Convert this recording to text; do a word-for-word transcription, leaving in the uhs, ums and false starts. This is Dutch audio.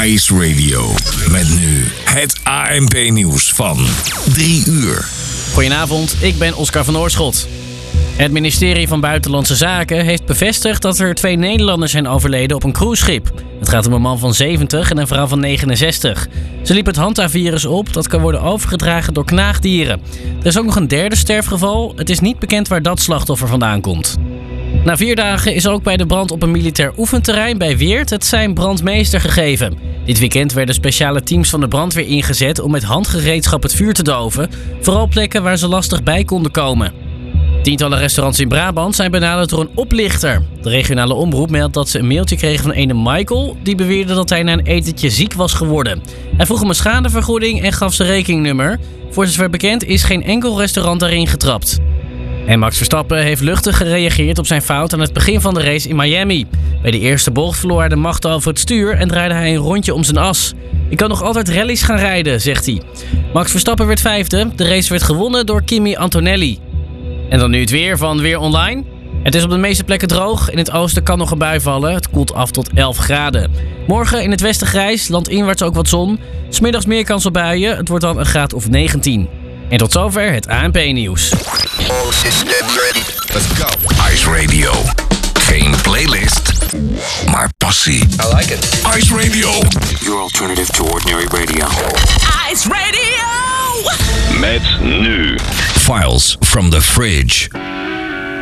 Ice Radio. Met nu het A N P-nieuws van drie uur. Goedenavond, ik ben Oscar van Oorschot. Het ministerie van Buitenlandse Zaken heeft bevestigd dat er twee Nederlanders zijn overleden op een cruiseschip. Het gaat om een man van zeventig en een vrouw van negenenzestig. Ze liep het Hanta-virus op, dat kan worden overgedragen door knaagdieren. Er is ook nog een derde sterfgeval. Het is niet bekend waar dat slachtoffer vandaan komt. Na vier dagen is ook bij de brand op een militair oefenterrein bij Weert het sein brandmeester gegeven. Dit weekend werden speciale teams van de brandweer ingezet om met handgereedschap het vuur te doven. Vooral plekken waar ze lastig bij konden komen. Tientallen restaurants in Brabant zijn benaderd door een oplichter. De regionale omroep meldt dat ze een mailtje kregen van ene Michael, die beweerde dat hij na een etentje ziek was geworden. Hij vroeg om een schadevergoeding en gaf zijn rekeningnummer. Voor zover bekend is geen enkel restaurant daarin getrapt. En Max Verstappen heeft luchtig gereageerd op zijn fout aan het begin van de race in Miami. Bij de eerste bocht verloor hij de macht over het stuur en draaide hij een rondje om zijn as. Ik kan nog altijd rallies gaan rijden, zegt hij. Max Verstappen werd vijfde. De race werd gewonnen door Kimi Antonelli. En dan nu het weer van Weer Online. Het is op de meeste plekken droog. In het oosten kan nog een bui vallen. Het koelt af tot elf graden. Morgen in het westen grijs, landinwaarts ook wat zon. 's Middags meer kans op buien. Het wordt dan een graad of negentien. En tot zover het A N P-nieuws. Let's go. Ice Radio. Geen playlist, maar passie. I like it. Ice Radio. Your alternative to ordinary radio. Ice Radio! Met nu Files from the Fridge.